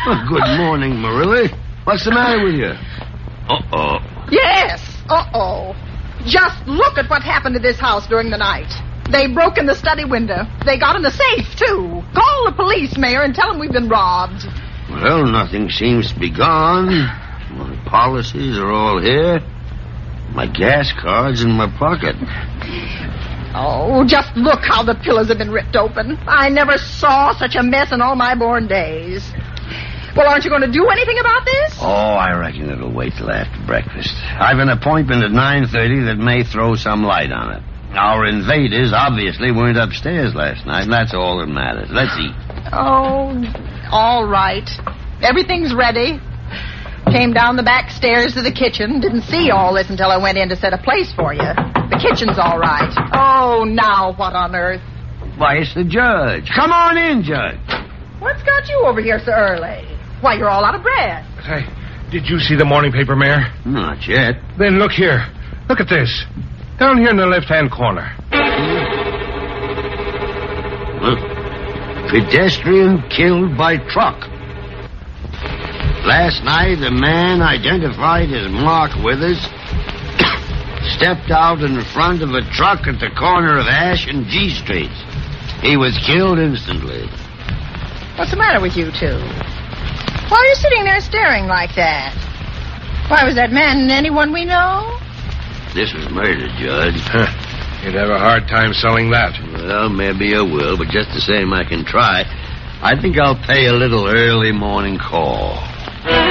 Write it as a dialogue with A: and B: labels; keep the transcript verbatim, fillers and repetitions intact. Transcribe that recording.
A: Well, good morning, Marilla. What's the matter with you? Uh-oh.
B: Yes, uh-oh. Just look at what happened to this house during the night. They broke in the study window. They got in the safe, too. Call the police, Mayor, and tell them we've been robbed.
A: Well, nothing seems to be gone. My policies are all here. My gas card's in my pocket.
B: Oh, just look how the pillows have been ripped open. I never saw such a mess in all my born days. Well, aren't you going to do anything about this?
A: Oh, I reckon it'll wait till after breakfast. I've an appointment at nine thirty that may throw some light on it. Our invaders obviously weren't upstairs last night, and that's all that matters. Let's eat.
B: Oh, all right. Everything's ready. Came down the back stairs to the kitchen. Didn't see all this until I went in to set a place for you. The kitchen's all right. Oh, now what on earth?
A: Why, it's the judge. Come on in, Judge.
B: What's got you over here so early? Why, you're all out of breath.
C: Hey, did you see the morning paper, Mayor?
A: Not yet.
C: Then look here. Look at this. Down here in the left-hand corner.
A: Huh. Pedestrian killed by truck. Last night, a man identified as Mark Withers stepped out in front of a truck at the corner of Ash and G Streets. He was killed instantly.
B: What's the matter with you two? Why are you sitting there staring like that? Why, was that man anyone we know?
A: This was murder, Judge.
C: Huh. You'd have a hard time selling that.
A: Well, maybe I will, but just the same I can try. I think I'll pay a little early morning call.